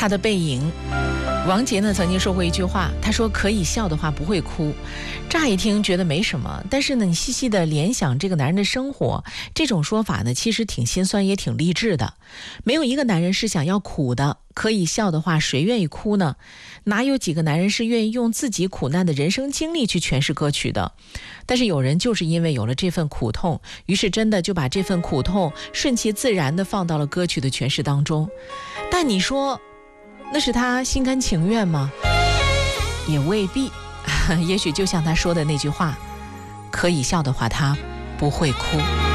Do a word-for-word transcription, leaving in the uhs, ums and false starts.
他的背影。王杰呢曾经说过一句话，他说可以笑的话不会哭。乍一听觉得没什么，但是呢你细细的联想这个男人的生活，这种说法呢其实挺心酸也挺励志的。没有一个男人是想要苦的，可以笑的话谁愿意哭呢？哪有几个男人是愿意用自己苦难的人生经历去诠释歌曲的？但是有人就是因为有了这份苦痛，于是真的就把这份苦痛顺其自然地放到了歌曲的诠释当中。但你说那是他心甘情愿吗？也未必。也许就像他说的那句话，可以笑的话他不会哭。